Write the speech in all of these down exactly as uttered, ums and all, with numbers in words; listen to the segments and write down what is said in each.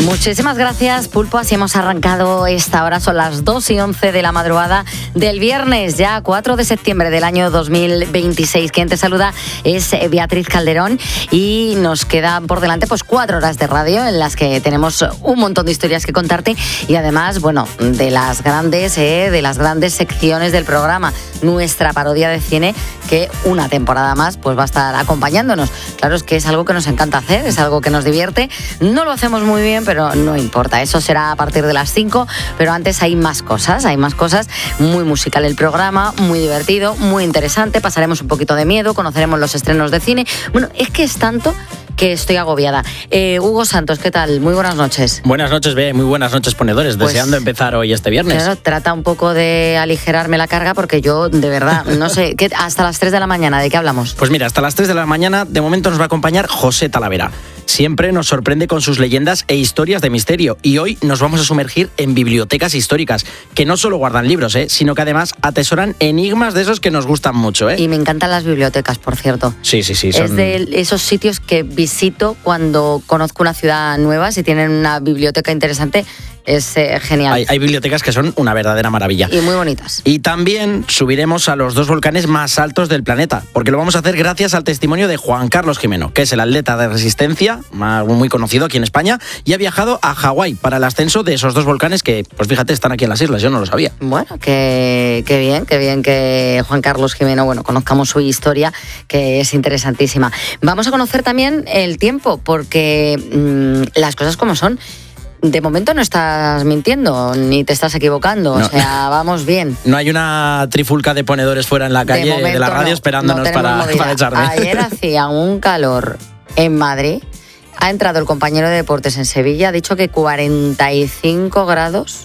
Muchísimas gracias, Pulpo. Así hemos arrancado esta hora. Son las dos y once de la madrugada del viernes, ya cuatro de septiembre del año dos mil veintiséis. Quien te saluda es Beatriz Calderón y nos quedan por delante pues cuatro horas de radio en las que tenemos un montón de historias que contarte y además, bueno, de las grandes, eh, de las grandes secciones del programa. Nuestra parodia de cine que una temporada más pues va a estar acompañándonos. Claro, es que es algo que nos encanta hacer, es algo que nos divierte. No lo hacemos muy bien, pero no importa. Eso será a partir de las cinco, pero antes hay más cosas, hay más cosas. Muy musical el programa, muy divertido, muy interesante. Pasaremos un poquito de miedo, conoceremos los estrenos de cine. Bueno, es que es tanto que estoy agobiada. Eh, Hugo Santos, ¿qué tal? Muy buenas noches. Buenas noches, Bea, muy buenas noches, ponedores. Pues, deseando empezar hoy este viernes. Claro, trata un poco de aligerarme la carga porque yo, de verdad, no sé, ¿qué, hasta las tres de la mañana, ¿de qué hablamos? Pues mira, hasta las tres de la mañana, de momento nos va a acompañar José Talavera. Siempre nos sorprende con sus leyendas e historias de misterio y hoy nos vamos a sumergir en bibliotecas históricas que no solo guardan libros, ¿eh? sino que además atesoran enigmas de esos que nos gustan mucho. ¿eh? Y me encantan las bibliotecas, por cierto. Sí, sí, sí. Son... Es de esos sitios que visito cuando conozco una ciudad nueva, si tienen una biblioteca interesante. Es eh, genial. Hay, hay bibliotecas que son una verdadera maravilla. Y muy bonitas. Y también subiremos a los dos volcanes más altos del planeta, porque lo vamos a hacer gracias al testimonio de Juan Carlos Jimeno, que es el atleta de resistencia, muy conocido aquí en España, y ha viajado a Hawái para el ascenso de esos dos volcanes que, pues fíjate, están aquí en las islas, yo no lo sabía. Bueno, que, que bien, que bien que Juan Carlos Jimeno, bueno, conozcamos su historia, que es interesantísima. Vamos a conocer también el tiempo, porque mmm, las cosas como son. De momento no estás mintiendo, ni te estás equivocando, no. O sea, vamos bien. No hay una trifulca de ponedores fuera en la calle de, de la radio no, esperándonos no para, para echarme. Ayer hacía un calor en Madrid, ha entrado el compañero de deportes en Sevilla, ha dicho que cuarenta y cinco grados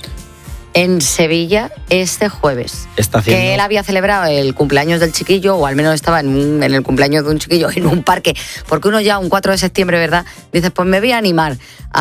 en Sevilla este jueves. Está haciendo... Que él había celebrado el cumpleaños del chiquillo, o al menos estaba en, un, en el cumpleaños de un chiquillo en un parque, porque uno ya un cuatro de septiembre, ¿verdad? Dice, pues me voy a animar.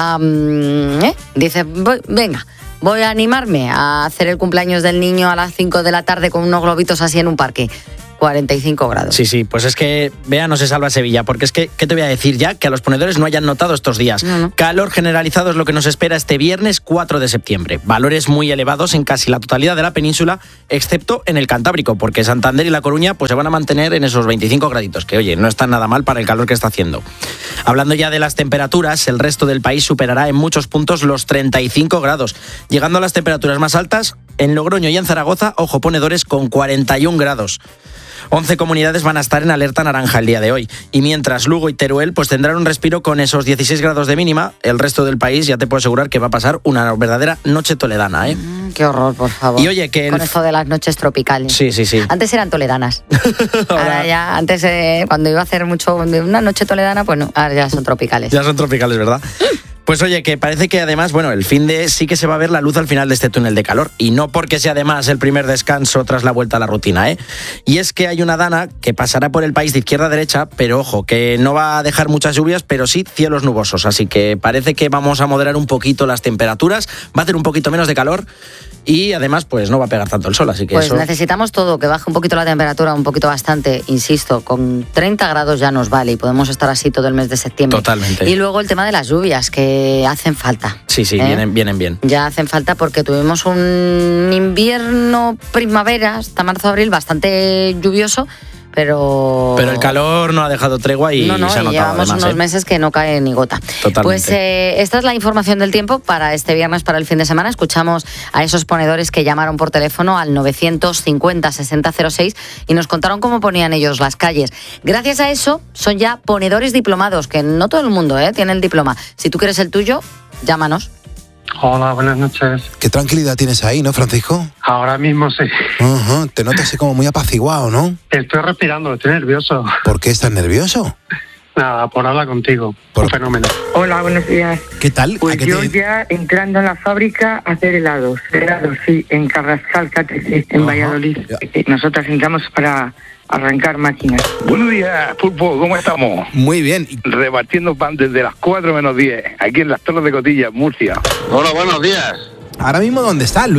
Um, ¿eh? Dice, voy, venga, voy a animarme a hacer el cumpleaños del niño a las cinco de la tarde con unos globitos así en un parque. cuarenta y cinco grados. Sí, sí, pues es que, Bea, no se salva Sevilla, porque es que, ¿qué te voy a decir ya? Que a los ponedores no hayan notado estos días. No, no. Calor generalizado es lo que nos espera este viernes cuatro de septiembre. Valores muy elevados en casi la totalidad de la península, excepto en el Cantábrico, porque Santander y La Coruña pues se van a mantener en esos veinticinco graditos, que oye, no está nada mal para el calor que está haciendo. Hablando ya de las temperaturas, el resto del país superará en muchos puntos los treinta y cinco grados, llegando a las temperaturas más altas en Logroño y en Zaragoza, ojo ponedores, con cuarenta y un grados. once comunidades van a estar en alerta naranja el día de hoy. Y mientras Lugo y Teruel pues tendrán un respiro con esos dieciséis grados de mínima, el resto del país ya te puedo asegurar que va a pasar una verdadera noche toledana, ¿eh? Mm, qué horror, por favor. Y oye, que con el... esto de las noches tropicales. Sí, sí, sí. Antes eran toledanas. ahora... ahora ya, antes eh, cuando iba a hacer mucho una noche toledana, pues no, ahora ya son tropicales. Ya son tropicales, ¿verdad? Pues oye, que parece que además, bueno, el fin de sí que se va a ver la luz al final de este túnel de calor. Y no porque sea además el primer descanso tras la vuelta a la rutina, ¿eh? Y es que hay una dana que pasará por el país de izquierda a derecha, pero ojo, que no va a dejar muchas lluvias, pero sí cielos nubosos. Así que parece que vamos a moderar un poquito las temperaturas, va a hacer un poquito menos de calor y además pues no va a pegar tanto el sol, así que pues eso... necesitamos todo, que baje un poquito la temperatura, un poquito bastante, insisto, con treinta grados ya nos vale y podemos estar así todo el mes de septiembre. Totalmente. Y luego el tema de las lluvias, que hacen falta. Sí, sí, ¿eh? vienen, vienen bien. Ya hacen falta porque tuvimos un invierno, primavera, hasta marzo-abril, bastante lluvioso, pero... Pero el calor no ha dejado tregua y no, no, se ha notado llevamos además, unos ¿eh? meses que no cae ni gota. Totalmente. Pues eh, esta es la información del tiempo para este viernes, para el fin de semana. Escuchamos a esos ponedores que llamaron por teléfono al novecientos cincuenta sesenta cero seis y nos contaron cómo ponían ellos las calles. Gracias a eso son ya ponedores diplomados, que no todo el mundo ¿eh? tiene el diploma. Si tú quieres el tuyo, llámanos. Hola, buenas noches. Qué tranquilidad tienes ahí, ¿no, Francisco? Ahora mismo sí. Uh-huh. Te notas así como muy apaciguado, ¿no? Estoy respirando, estoy nervioso. ¿Por qué estás nervioso? Nada, por hablar contigo. Por... Un fenómeno. Hola, buenos días. ¿Qué tal? Pues qué yo te... ya entrando en la fábrica a hacer helados. Helados, sí, en Carrascal, K T C, en uh-huh. Valladolid. Ya. Nosotras entramos para arrancar máquinas. Buenos días, Pulpo, ¿cómo estamos? Muy bien. Repartiendo pan desde las cuatro menos diez, aquí en las Torres de Cotillas, Murcia. Hola, buenos días. Ahora mismo, ¿dónde estás, Luis?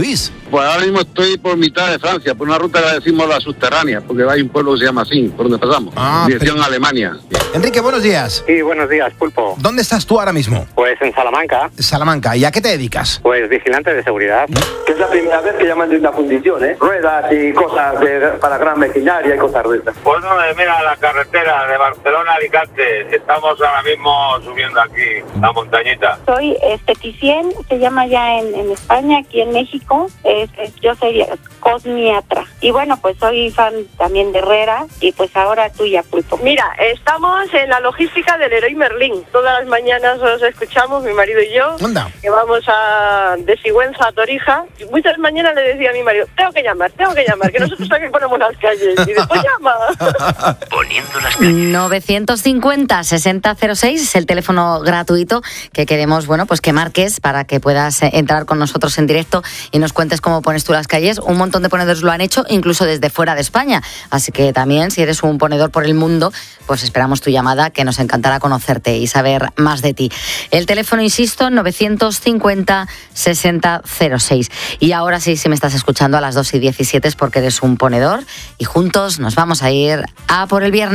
Pues ahora mismo estoy por mitad de Francia, por una ruta que la decimos la subterránea, porque hay un pueblo que se llama así, por donde pasamos. Ah, dirección pero... Alemania. Enrique, buenos días. Sí, buenos días, Pulpo. ¿Dónde estás tú ahora mismo? Pues en Salamanca. Salamanca. ¿Y a qué te dedicas? Pues vigilante de seguridad. Que es la primera vez que llaman de una fundición, ¿eh? Ruedas y cosas de, para gran maquinaria y cosas de estas. Pues no, mira, la carretera de Barcelona a Alicante. Estamos ahora mismo subiendo aquí la montañita. Soy esteticien, se llama ya en, en España, aquí en México. Es, es, yo soy cosmiatra. Y bueno, pues soy fan también de Herrera y pues ahora tuya, Pulpo. Mira, estamos en la logística del Leroy Merlin. Todas las mañanas os escuchamos, mi marido y yo. Anda. Que vamos a de Sigüenza a Torija. Y muchas mañanas le decía a mi marido, tengo que llamar, tengo que llamar, que nosotros aquí ponemos las calles. Y después llama. Poniendo las calles. novecientos cincuenta, sesenta cero seis es el teléfono gratuito que queremos, bueno, pues que marques para que puedas entrar con nosotros en directo y nos cuentes cómo pones tú las calles. Un montón de ponedores lo han hecho, incluso desde fuera de España. Así que también, si eres un ponedor por el mundo, pues esperamos tu llamada, que nos encantará conocerte y saber más de ti. El teléfono, insisto, novecientos cincuenta, sesenta cero seis. Y ahora sí, si me estás escuchando a las dos y diecisiete es porque eres un ponedor y juntos nos vamos a ir a por el viernes.